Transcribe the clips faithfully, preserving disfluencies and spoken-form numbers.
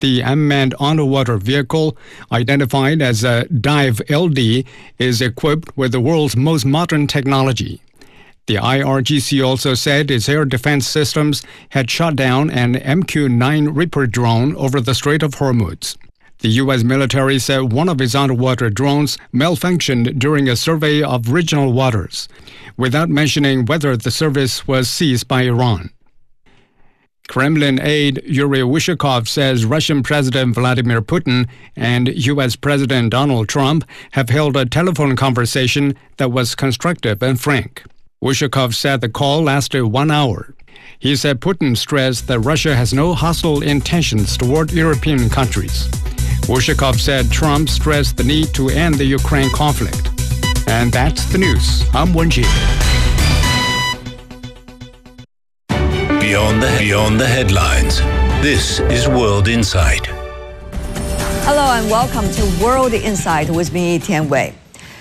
The unmanned underwater vehicle, identified as a Dive L D, is equipped with the world's most modern technology. The I R G C also said its air defense systems had shot down an M Q nine Reaper drone over the Strait of Hormuz. The U S military said one of its underwater drones malfunctioned during a survey of regional waters, without mentioning whether the service was seized by Iran. Kremlin aide Yuri Ushakov says Russian President Vladimir Putin and U S President Donald Trump have held a telephone conversation that was constructive and frank. Ushakov said the call lasted one hour. He said Putin stressed that Russia has no hostile intentions toward European countries. Ushakov said Trump stressed the need to end the Ukraine conflict. And that's the news. I'm Wenjie. Beyond the, beyond the headlines, this is World Insight. Hello and welcome to World Insight with me, Tian Wei.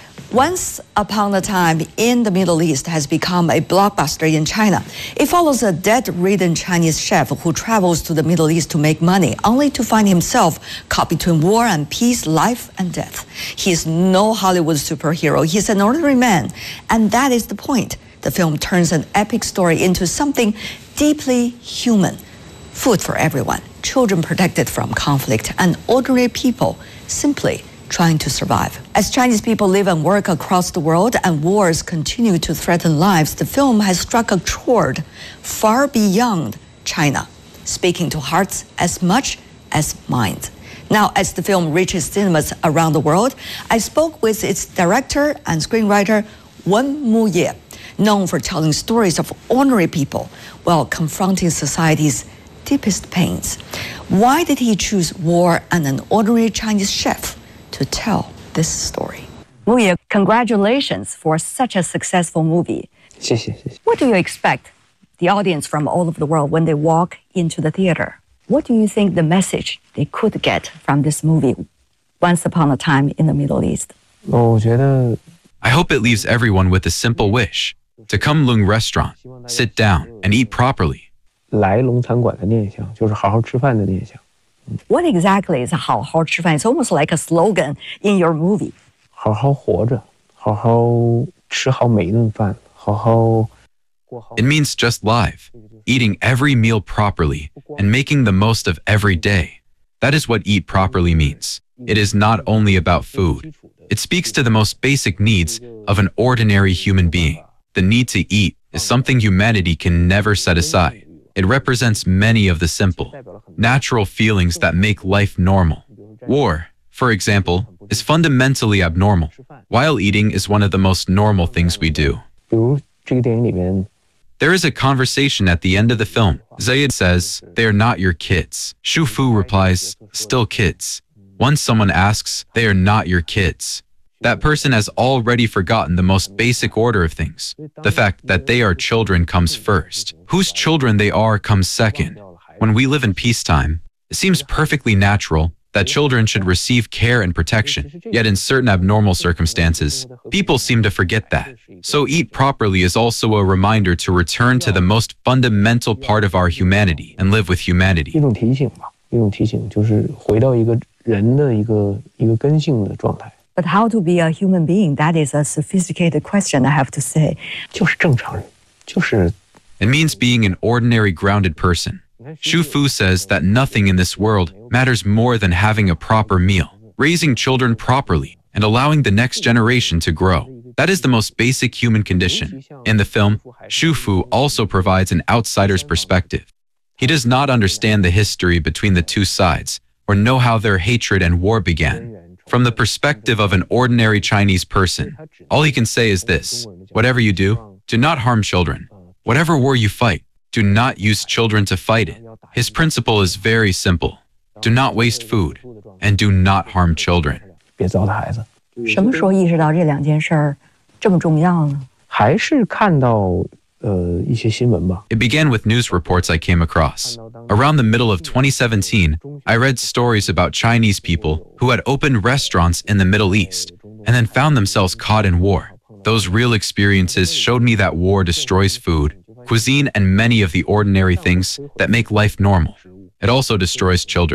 Once Upon a Time in the Middle East has become a blockbuster in China. It follows a debt-ridden Chinese chef who travels to the Middle East to make money, only to find himself caught between war and peace, life and death. He is no Hollywood superhero. He's an ordinary man, and that is the point. The film turns an epic story into something deeply human. Food for everyone, children protected from conflict, and ordinary people simply trying to survive. As Chinese people live and work across the world and wars continue to threaten lives, the film has struck a chord far beyond China, speaking to hearts as much as minds. Now, as the film reaches cinemas around the world, I spoke with its director and screenwriter, Wen Muye, known for telling stories of ordinary people while confronting society's deepest pains. Why did he choose war and an ordinary Chinese chef to tell this story? Muye, congratulations for such a successful movie. 谢谢, 谢谢. What do you expect the audience from all over the world when they walk into the theater? What do you think the message they could get from this movie, Once Upon a Time in the Middle East? 我觉得 I hope it leaves everyone with a simple wish, to come Lung Restaurant, sit down and eat properly. 来龙餐馆的念想就是好好吃饭的念想。 What exactly is 好好吃饭? It's almost like a slogan in your movie. 好好活着，好好吃好每一顿饭，好好过好。 It means just live, eating every meal properly and making the most of every day. That is what eat properly means. It is not only about food. It speaks to the most basic needs of an ordinary human being. The need to eat is something humanity can never set aside. It represents many of the simple, natural feelings that make life normal. War, for example, is fundamentally abnormal, while eating is one of the most normal things we do. 比如这个电影里面， There is a conversation at the end of the film. Zayed says, "They are not your kids." Shu Fu replies, "Still kids." Once someone asks, "They are not your kids," that person has already forgotten the most basic order of things. The fact that they are children comes first. Whose children they are comes second. When we live in peacetime, it seems perfectly natural that children should receive care and protection. Yet in certain abnormal circumstances, people seem to forget that. So eat properly is also a reminder to return to the most fundamental part of our humanity and live with humanity. 一种提醒吧，一种提醒就是回到一个人的一个一个根性的状态。 But how to be a human being? That is a sophisticated question, I have to say. 就是正常人，就是 It means being an ordinary, grounded person. Shu Fu says that nothing in this world matters more than having a proper meal, raising children properly, and allowing the next generation to grow. That is the most basic human condition. In the film, Shu Fu also provides an outsider's perspective. He does not understand the history between the two sides or know how their hatred and war began. From the perspective of an ordinary Chinese person, all he can say is this: whatever you do, do not harm children. Whatever war you fight, do not use children to fight it. His principle is very simple. Do not waste food, and do not harm children. 别糟蹋孩子。 什么时候意识到这两件事儿这么重要呢？ 还是看到呃一些新闻吧。 It began with news reports I came across. Around the middle of twenty seventeen, I read stories about Chinese people who had opened restaurants in the Middle East and then found themselves caught in war. Those real experiences showed me that war destroys food, cuisine, and many of the ordinary things that make life normal. It also destroys children.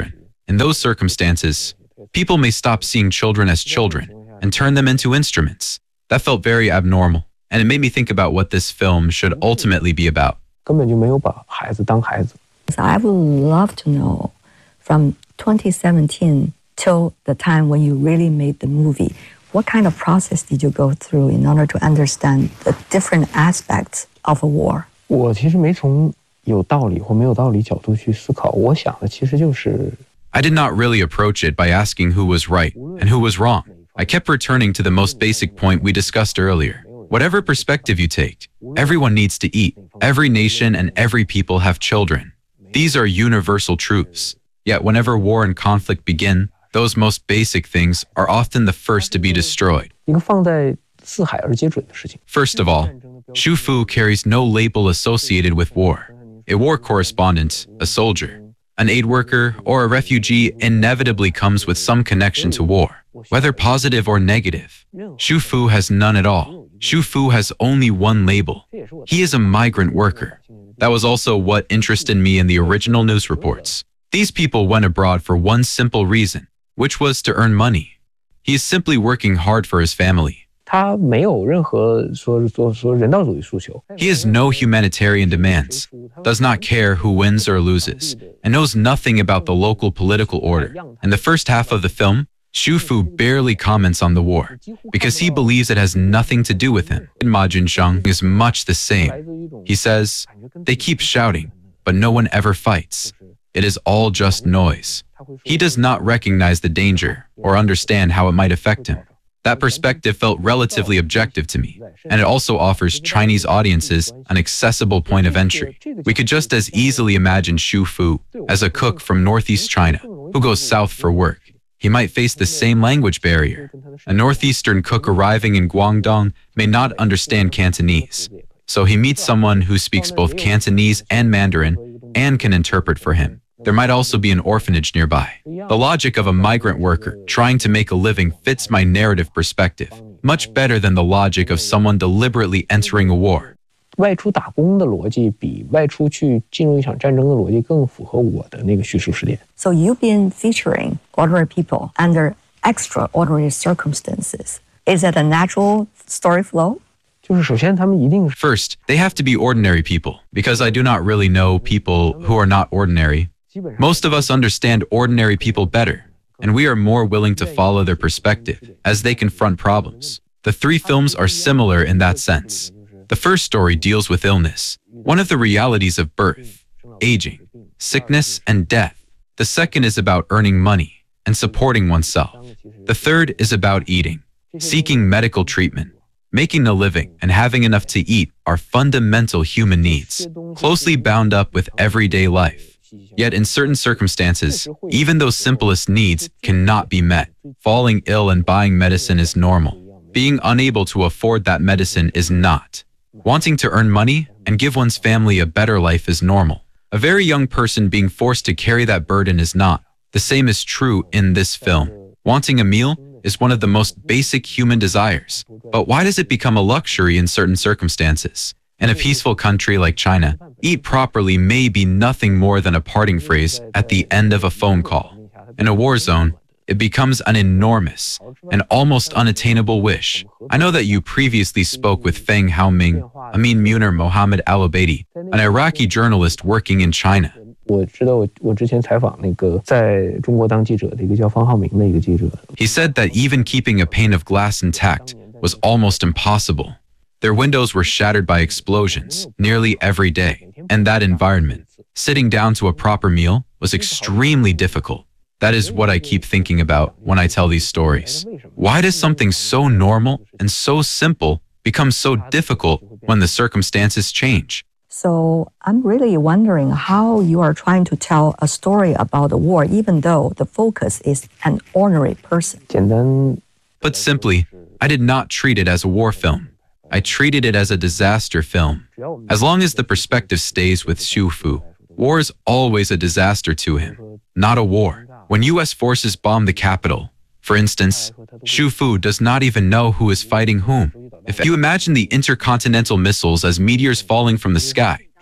In those circumstances, people may stop seeing children as children and turn them into instruments. That felt very abnormal, and it made me think about what this film should ultimately be about. 根本就没有把孩子当孩子。 I would love to know from twenty seventeen till the time when you really made the movie, what kind of process did you go through in order to understand the different aspects of a war? 我其实没从有道理或没有道理角度去思考，我想的其实就是。 I did not really approach it by asking who was right and who was wrong. I kept returning to the most basic point we discussed earlier. Whatever perspective you take, everyone needs to eat. Every nation and every people have children. These are universal truths. Yet whenever war and conflict begin, those most basic things are often the first to be destroyed. 一个放在四海而皆准的事情。 First of all, Xu Fu carries no label associated with war. A war correspondent, a soldier, an aid worker, or a refugee inevitably comes with some connection to war, whether positive or negative. Xu Fu has none at all. Xu Fu has only one label. He is a migrant worker. That was also what interested me in the original news reports. These people went abroad for one simple reason, which was to earn money. He is simply working hard for his family. 他没有任何说说说人道主义诉求。 He has no humanitarian demands, does not care who wins or loses, and knows nothing about the local political order. In the first half of the film, Xu Fu barely comments on the war, because he believes it has nothing to do with him. Ma Junsheng is much the same. He says, they keep shouting, but no one ever fights. It is all just noise. He does not recognize the danger or understand how it might affect him. That perspective felt relatively objective to me, and it also offers Chinese audiences an accessible point of entry. We could just as easily imagine Xu Fu as a cook from northeast China who goes south for work. He might face the same language barrier. A northeastern cook arriving in Guangdong may not understand Cantonese, so he meets someone who speaks both Cantonese and Mandarin and can interpret for him. There might also be an orphanage nearby. The logic of a migrant worker trying to make a living fits my narrative perspective, much better than the logic of someone deliberately entering a war. 外出打工的逻辑比外出去进入一场战争的逻辑更符合我的那个叙述视点。 So you've been featuring ordinary people under extraordinary circumstances. Is it a natural story flow? 就是首先他们一定是 First, they have to be ordinary people, because I do not really know people who are not ordinary. Most of us understand ordinary people better, and we are more willing to follow their perspective as they confront problems. The three films are similar in that sense. The first story deals with illness, one of the realities of birth, aging, sickness, and death. The second is about earning money and supporting oneself. The third is about eating, seeking medical treatment. Making a living and having enough to eat are fundamental human needs, closely bound up with everyday life. Yet in certain circumstances, even those simplest needs cannot be met. Falling ill and buying medicine is normal. Being unable to afford that medicine is not. Wanting to earn money and give one's family a better life is normal. A very young person being forced to carry that burden is not. The same is true in this film. Wanting a meal is one of the most basic human desires. But why does it become a luxury in certain circumstances? In a peaceful country like China, eat properly may be nothing more than a parting phrase at the end of a phone call. In a war zone, it becomes an enormous and almost unattainable wish. I know that you previously spoke with Feng Haoming, Amin Munir Mohammed Al-Obeidi, an Iraqi journalist working in China. 我知道我我之前采访那个在中国当记者的一个叫方浩明的一个记者。 He said that even keeping a pane of glass intact was almost impossible. Their windows were shattered by explosions nearly every day, and that environment, sitting down to a proper meal, was extremely difficult. That is what I keep thinking about when I tell these stories. Why does something so normal and so simple become so difficult when the circumstances change? So I'm really wondering how you are trying to tell a story about the war, even though the focus is an ordinary person. 简单 Put simply, I did not treat it as a war film. I treated it as a disaster film. As long as the perspective stays with Xu Fu, war is always a disaster to him, not a war. When U S forces bomb the capital, for instance, Xu Fu does not even know who is fighting whom. If you imagine the intercontinental missiles as meteors falling from the sky,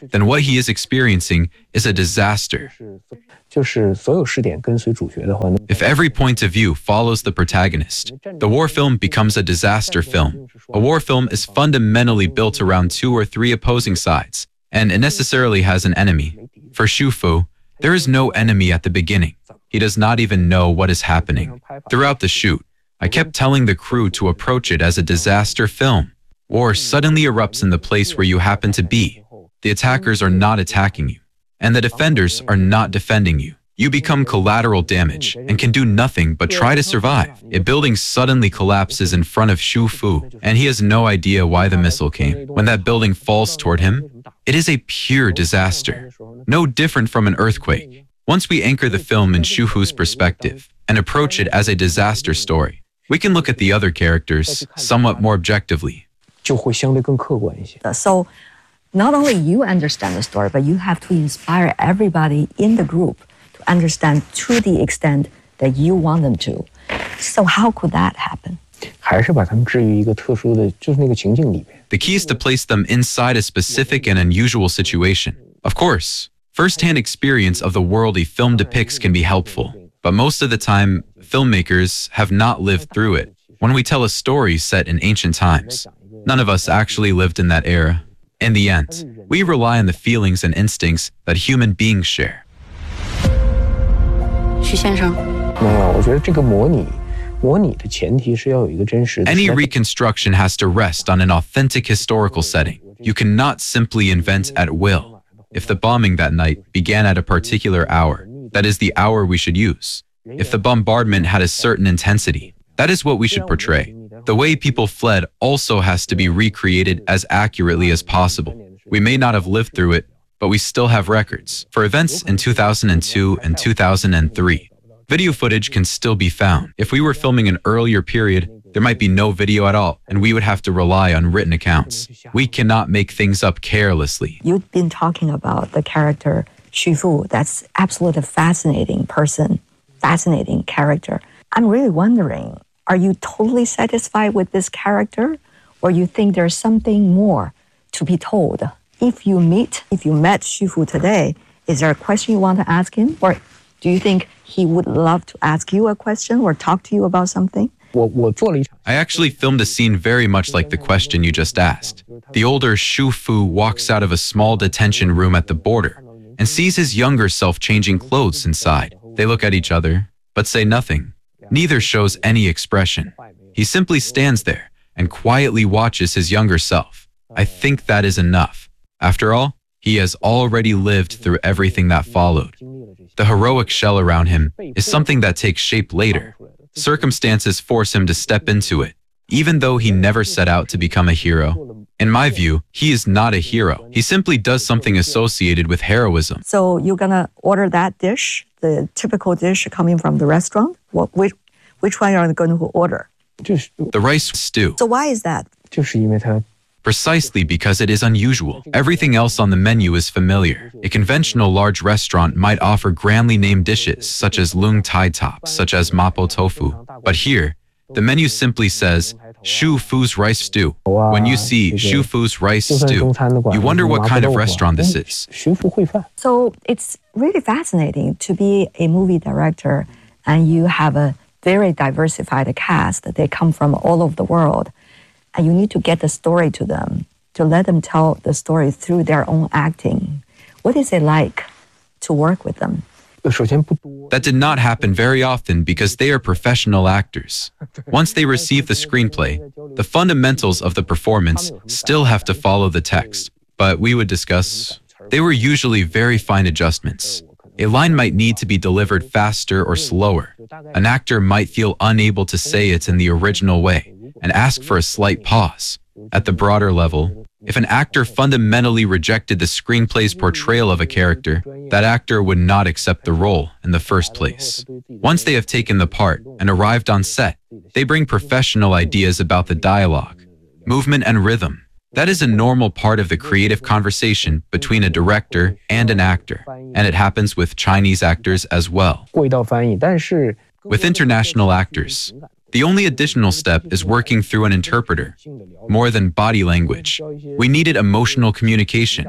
then what he is experiencing is a disaster. 就是所有视点跟随主角的话， If every point of view follows the protagonist, the war film becomes a disaster film. A war film is fundamentally built around two or three opposing sides, and it necessarily has an enemy. For Xu Fu, there is no enemy at the beginning. He does not even know what is happening. Throughout the shoot, I kept telling the crew to approach it as a disaster film. War suddenly erupts in the place where you happen to be. The attackers are not attacking you, and the defenders are not defending you. You become collateral damage and can do nothing but try to survive. A building suddenly collapses in front of Xu Fu, and he has no idea why the missile came. When that building falls toward him, it is a pure disaster, no different from an earthquake. Once we anchor the film in Xu Fu's perspective and approach it as a disaster story, we can look at the other characters somewhat more objectively. 就会相对更客观一些。 So not only you understand the story, but you have to inspire everybody in the group to understand to the extent that you want them to. So how could that happen? 还是把他们置于一个特殊的，就是那个情境里边。 The key is to place them inside a specific and unusual situation. Of course, first-hand experience of the world a film depicts can be helpful, but most of the time, filmmakers have not lived through it. When we tell a story set in ancient times, none of us actually lived in that era. In the end, we rely on the feelings and instincts that human beings share. 徐先生， 没有，我觉得这个模拟，模拟的前提是要有一个真实的。 Any reconstruction has to rest on an authentic historical setting. You cannot simply invent at will. If the bombing that night began at a particular hour, that is the hour we should use. If the bombardment had a certain intensity, that is what we should portray. The way people fled also has to be recreated as accurately as possible. We may not have lived through it, but we still have records. For events in two thousand two and two thousand three, video footage can still be found. If we were filming an earlier period, there might be no video at all, and we would have to rely on written accounts. We cannot make things up carelessly. You've been talking about the character Xu Fu. That's absolutely fascinating person, fascinating character. I'm really wondering, are you totally satisfied with this character, or you think there's something more to be told? If you meet, if you met Xu Fu today, is there a question you want to ask him, or do you think he would love to ask you a question or talk to you about something? 我我做了一场。 I actually filmed a scene very much like the question you just asked. The older Xu Fu walks out of a small detention room at the border and sees his younger self changing clothes inside. They look at each other, but say nothing. Neither shows any expression. He simply stands there and quietly watches his younger self. I think that is enough. After all, he has already lived through everything that followed. The heroic shell around him is something that takes shape later. Circumstances force him to step into it, even though he never set out to become a hero. In my view, he is not a hero. He simply does something associated with heroism. So you're gonna order that dish, the typical dish coming from the restaurant? What, which, which one are you going to order? 就是 The rice stew. So why is that? 就是因为它 Precisely because it is unusual. Everything else on the menu is familiar. A conventional large restaurant might offer grandly named dishes such as lung tai top, such as mapo tofu. But here, the menu simply says Xu Fu's rice stew. When you see Xu Fu's rice 就算 stew, 中餐的馆， you wonder what 麻婆 kind 豆 of 腐啊 restaurant this 哎 is. 徐福烩饭。 So it's really fascinating to be a movie director and you have a very diversified cast. They come from all over the world. And you need to get the story to them, to let them tell the story through their own acting. What is it like to work with them? 首先不多， That did not happen very often because they are professional actors. Once they receive the screenplay, the fundamentals of the performance still have to follow the text. But we would discuss, they were usually very fine adjustments. A line might need to be delivered faster or slower. An actor might feel unable to say it in the original way and ask for a slight pause. At the broader level, if an actor fundamentally rejected the screenplay's portrayal of a character, that actor would not accept the role in the first place. Once they have taken the part and arrived on set, they bring professional ideas about the dialogue, movement, and rhythm. That is a normal part of the creative conversation between a director and an actor, and it happens with Chinese actors as well. 过一道翻译，但是 With international actors, the only additional step is working through an interpreter. More than body language, we needed emotional communication.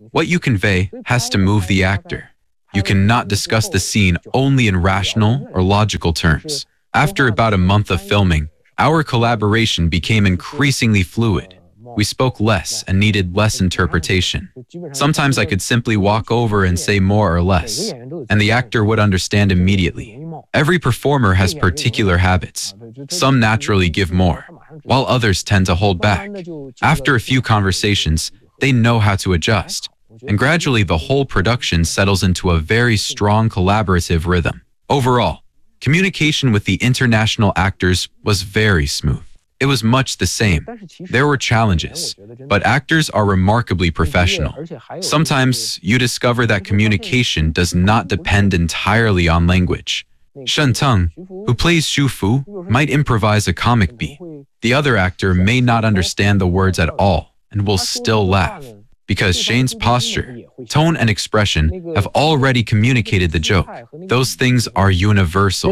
What you convey has to move the actor. You cannot discuss the scene only in rational or logical terms. After about a month of filming, our collaboration became increasingly fluid. We spoke less and needed less interpretation. Sometimes I could simply walk over and say more or less, and the actor would understand immediately. Every performer has particular habits. Some naturally give more, while others tend to hold back. After a few conversations, they know how to adjust, and gradually the whole production settles into a very strong collaborative rhythm. Overall, communication with the international actors was very smooth. It was much the same. There were challenges, but actors are remarkably professional. Sometimes you discover that communication does not depend entirely on language. Shen Teng, who plays Xu Fu, might improvise a comic beat. The other actor may not understand the words at all and will still laugh, because Shane's posture, tone, and expression have already communicated the joke. Those things are universal.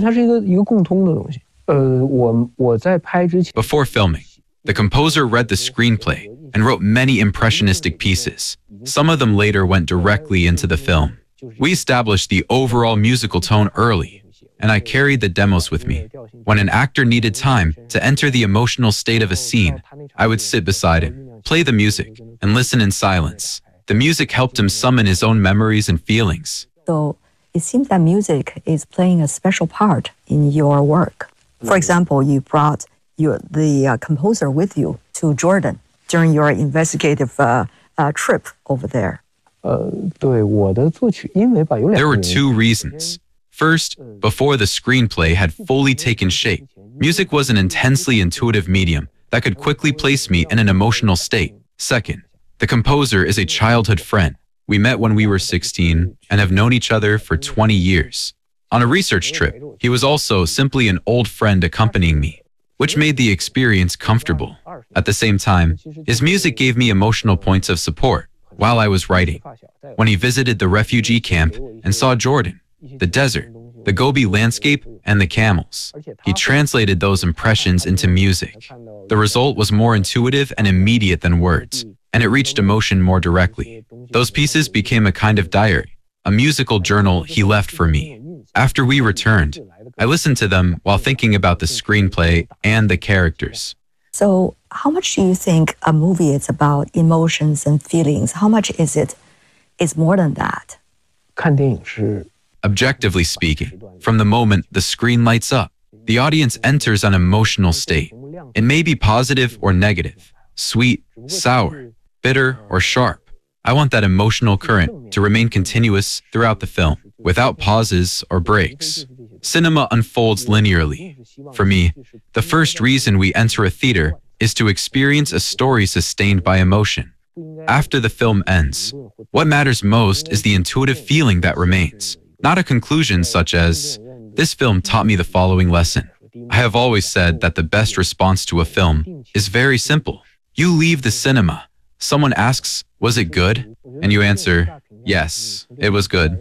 Before filming, the composer read the screenplay and wrote many impressionistic pieces. Some of them later went directly into the film. We established the overall musical tone early, and I carried the demos with me. When an actor needed time to enter the emotional state of a scene, I would sit beside him, play the music, and listen in silence. The music helped him summon his own memories and feelings. So it seems that music is playing a special part in your work. For example, you brought your, the uh, composer with you to Jordan during your investigative uh, uh, trip over there. There were two reasons. First, before the screenplay had fully taken shape, music was an intensely intuitive medium that could quickly place me in an emotional state. Second, the composer is a childhood friend. We met when we were sixteen and have known each other for twenty years. On a research trip, he was also simply an old friend accompanying me, which made the experience comfortable. At the same time, his music gave me emotional points of support while I was writing. When he visited the refugee camp and saw Jordan, the desert, the Gobi landscape, and the camels, he translated those impressions into music. The result was more intuitive and immediate than words, and it reached emotion more directly. Those pieces became a kind of diary, a musical journal he left for me. After we returned, I listened to them while thinking about the screenplay and the characters. So how much do you think a movie is about emotions and feelings? How much is it? It's more than that. Objectively speaking, from the moment the screen lights up, the audience enters an emotional state. It may be positive or negative, sweet, sour, bitter, or sharp. I want that emotional current to remain continuous throughout the film, without pauses or breaks. Cinema unfolds linearly. For me, the first reason we enter a theater is to experience a story sustained by emotion. After the film ends, what matters most is the intuitive feeling that remains, not a conclusion such as, "This film taught me the following lesson." I have always said that the best response to a film is very simple. You leave the cinema. Someone asks, "Was it good?" And you answer, "Yes, it was good."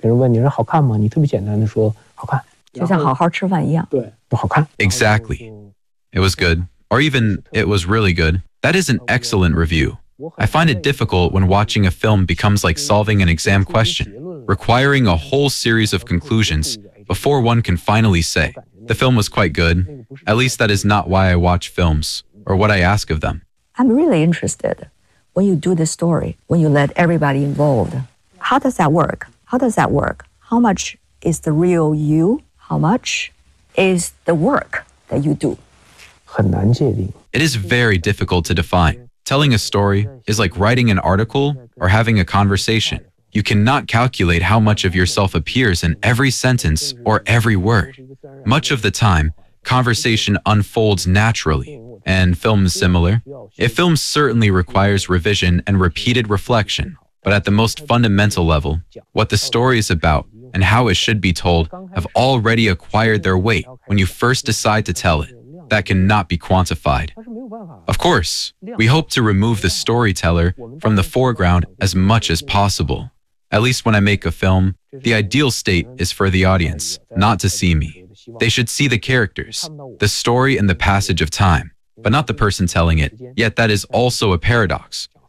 Exactly. It was good. Or even, "It was really good." That is an excellent review. I find it difficult when watching a film becomes like solving an exam question, requiring a whole series of conclusions before one can finally say, "The film was quite good." At least that is not why I watch films, or what I ask of them. I'm really interested when you do the story, when you let everybody involved. How does that work? How does that work? How much is the real you? How much is the work that you do? It is very difficult to define. Telling a story is like writing an article or having a conversation. You cannot calculate how much of yourself appears in every sentence or every word. Much of the time, conversation unfolds naturally, and film is similar. A film certainly requires revision and repeated reflection, but at the most fundamental level, what the story is about and how it should be told have already acquired their weight when you first decide to tell it. That cannot be quantified. Of course, we hope to remove the storyteller from the foreground as much as possible. At least when I make a film, the ideal state is for the audience not to see me. They should see the characters, the story and the passage of time, but not the person telling it. Yet that is also a paradox,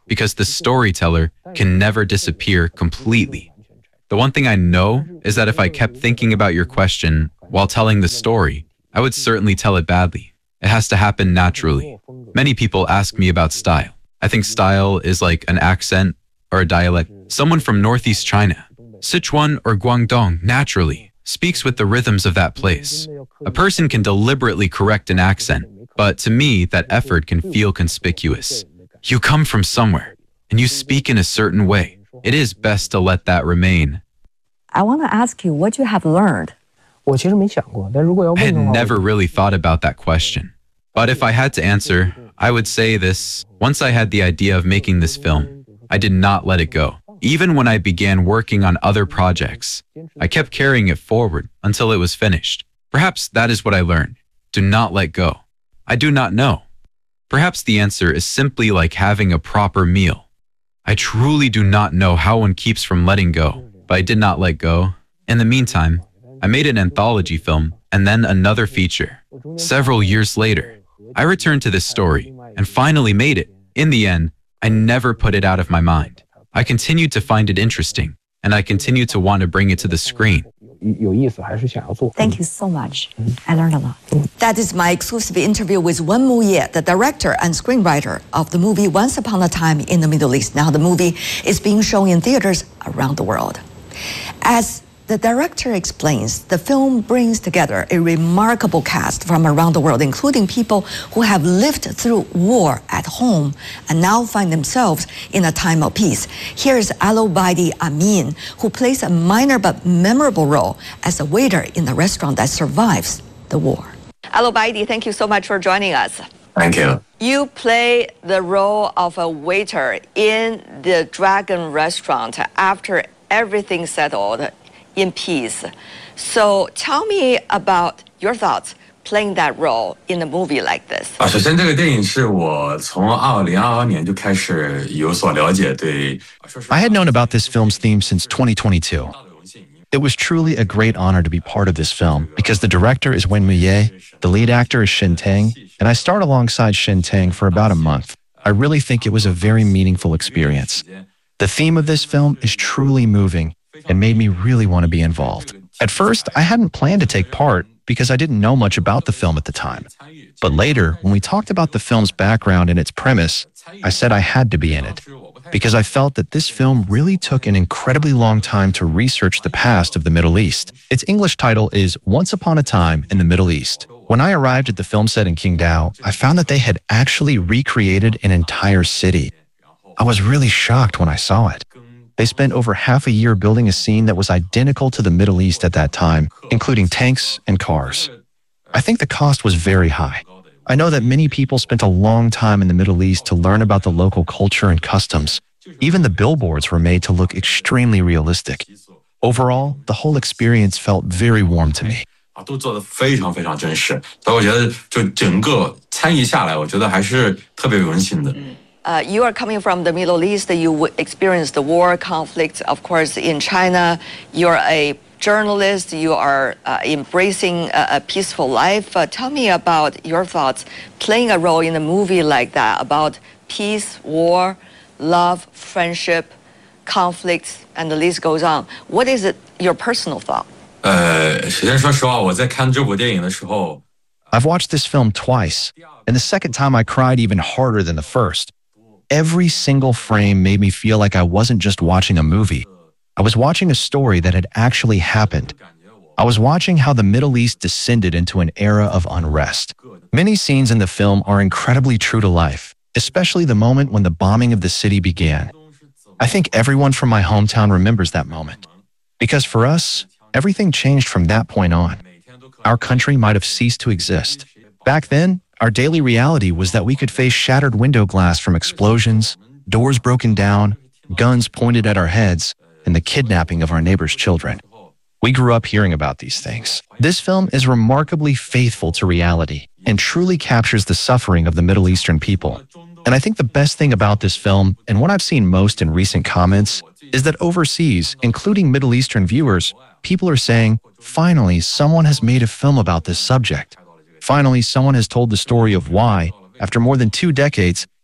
because the storyteller can never disappear completely. The one thing I know is that if I kept thinking about your question while telling the story, I would certainly tell it badly. It has to happen naturally. Many people ask me about style. I think style is like an accent or a dialect. Someone from Northeast China, Sichuan or Guangdong, naturally speaks with the rhythms of that place. A person can deliberately correct an accent, but to me, that effort can feel conspicuous. You come from somewhere, and you speak in a certain way. It is best to let that remain. I want to ask you what you have learned. 我其实没想过，但如果要 I 问 had 的话， never really thought about that question. But if I had to answer, I would say this. Once I had the idea of making this film, I did not let it go. Even when I began working on other projects, I kept carrying it forward until it was finished. Perhaps that is what I learned. Do not let go. I do not know. Perhaps the answer is simply like having a proper meal. I truly do not know how one keeps from letting go, but I did not let go. In the meantime, I made an anthology film and then another feature. Several years later, I returned to this story and finally made it. In the end, I never put it out of my mind. I continued to find it interesting, and I continued to want to bring it to the screen. 有意思还是想要做。 Thank you so much. I learned a lot. That is my exclusive interview with Wen Muye, the director and screenwriter of the movie Once Upon a Time in the Middle East. Now the movie is being shown in theaters around the world. As the director explains, the film brings together a remarkable cast from around the world, including people who have lived through war at home and now find themselves in a time of peace. Here's Alobaidi Amin, who plays a minor but memorable role as a waiter in the restaurant that survives the war. Alobaidi, thank you so much for joining us. Thank you. You play the role of a waiter in the Dragon restaurant after everything settled in peace. So tell me about your thoughts playing that role in a movie like this. 啊，首先这个电影是我从二零二二年就开始有所了解，对。 I had known about this film's theme since twenty twenty-two. It was truly a great honor to be part of this film because the director is Wen Muye, the lead actor is Shin Tang, and I starred alongside Shin Tang for about a month. I really think it was a very meaningful experience. The theme of this film is truly moving and made me really want to be involved. At first, I hadn't planned to take part because I didn't know much about the film at the time. But later, when we talked about the film's background and its premise, I said I had to be in it because I felt that this film really took an incredibly long time to research the past of the Middle East. Its English title is Once Upon a Time in the Middle East. When I arrived at the film set in Qingdao, I found that they had actually recreated an entire city. I was really shocked when I saw it. They spent over half a year building a scene that was identical to the Middle East at that time, including tanks and cars. I think the cost was very high. I know that many people spent a long time in the Middle East to learn about the local culture and customs. Even the billboards were made to look extremely realistic. Overall, the whole experience felt very warm to me. 都做得非常非常真实，所以我觉得就整个参与下来，我觉得还是特别有温馨的。 Uh, you are coming from the Middle East. You experienced the war conflict, of course, in China. You're a journalist. You are uh, embracing a, a peaceful life. Uh, tell me about your thoughts playing a role in a movie like that about peace, war, love, friendship, conflicts, and the list goes on. What is it, your personal thought? 呃，首先说实话，我在看这部电影的时候， I've watched this film twice, and the second time I cried even harder than the first. Every single frame made me feel like I wasn't just watching a movie. I was watching a story that had actually happened. I was watching how the Middle East descended into an era of unrest. Many scenes in the film are incredibly true to life, especially the moment when the bombing of the city began. I think everyone from my hometown remembers that moment. Because for us, everything changed from that point on. Our country might have ceased to exist. Back then, our daily reality was that we could face shattered window glass from explosions, doors broken down, guns pointed at our heads, and the kidnapping of our neighbors' children. We grew up hearing about these things. This film is remarkably faithful to reality and truly captures the suffering of the Middle Eastern people. And I think the best thing about this film, and what I've seen most in recent comments, is that overseas, including Middle Eastern viewers, people are saying, finally, someone has made a film about this subject. Finally, someone has told the story of why, after more than two decades,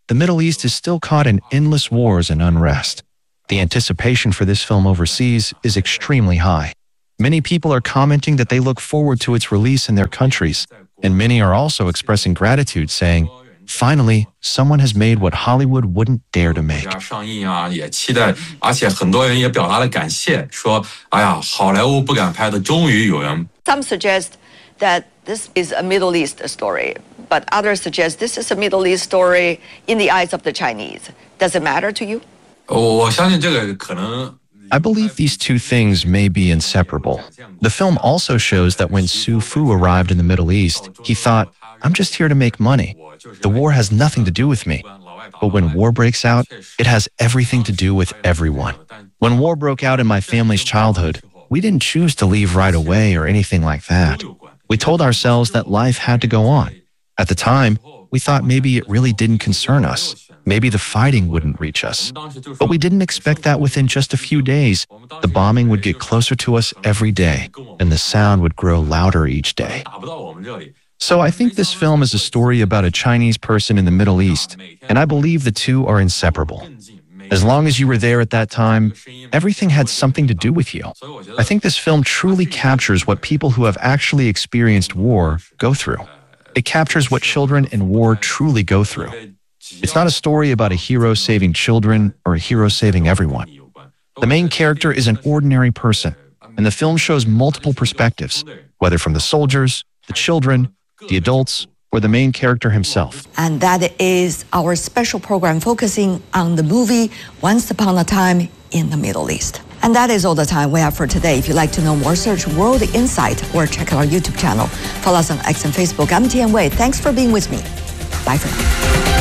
the Middle East is still caught in endless wars and unrest. The anticipation for this film overseas is extremely high. Many people are commenting that they look forward to its release in their countries, and many are also expressing gratitude, saying, finally, someone has made what Hollywood wouldn't dare to make. 上映啊，也期待，而且很多人也表达了感谢，说，哎呀，好莱坞不敢拍的，终于有人。 Some suggest that this is a Middle East story, but others suggest this is a Middle East story in the eyes of the Chinese. Does it matter to you? 我相信这个可能。 I believe these two things may be inseparable. The film also shows that when Su Fu arrived in the Middle East, he thought, I'm just here to make money. The war has nothing to do with me. But when war breaks out, it has everything to do with everyone. When war broke out in my family's childhood, we didn't choose to leave right away or anything like that. We told ourselves that life had to go on. At the time, we thought maybe it really didn't concern us. Maybe the fighting wouldn't reach us. But we didn't expect that within just a few days, the bombing would get closer to us every day, and the sound would grow louder each day. So I think this film is a story about a Chinese person in the Middle East, and I believe the two are inseparable. As long as you were there at that time, everything had something to do with you. I think this film truly captures what people who have actually experienced war go through. It captures what children in war truly go through. It's not a story about a hero saving children or a hero saving everyone. The main character is an ordinary person, and the film shows multiple perspectives, whether from the soldiers, the children, the adults, or the main character himself. And that is our special program focusing on the movie Once Upon a Time in the Middle East. And that is all the time we have for today. If you'd like to know more, search World Insight or check out our YouTube channel. Follow us on X and Facebook. I'm Tian Wei. Thanks for being with me. Bye for now.